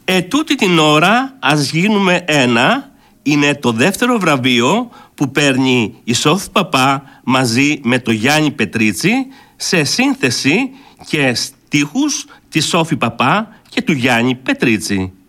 Τούτη την ώρα ας γίνουμε ένα είναι το δεύτερο βραβείο που παίρνει η Σόφη Παπά μαζί με το Γιάννη Πετρίτσι, σε σύνθεση και στίχους της Σόφη Παπά και του Γιάννη Πετρίτσι.